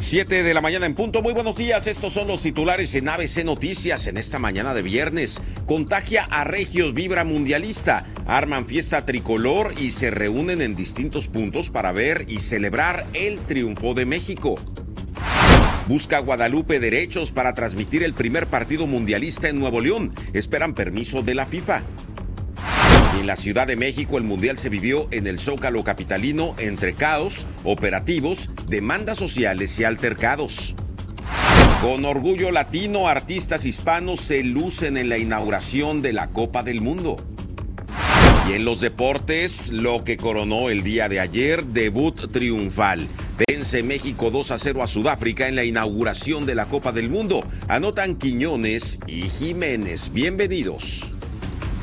7 de la mañana en punto. Muy buenos días, estos son los titulares en ABC Noticias en esta mañana de viernes. Contagia a regios vibra mundialista, arman fiesta tricolor y se reúnen en distintos puntos para ver y celebrar el triunfo de México. Busca Guadalupe derechos para transmitir el primer partido mundialista en Nuevo León. Esperan permiso de la FIFA. En la Ciudad de México, el Mundial se vivió en el Zócalo capitalino entre caos, operativos, demandas sociales y altercados. Con orgullo latino, artistas hispanos se lucen en la inauguración de la Copa del Mundo. Y en los deportes, lo que coronó el día de ayer, debut triunfal. Vence México 2-0 a Sudáfrica en la inauguración de la Copa del Mundo. Anotan Quiñones y Jiménez. Bienvenidos.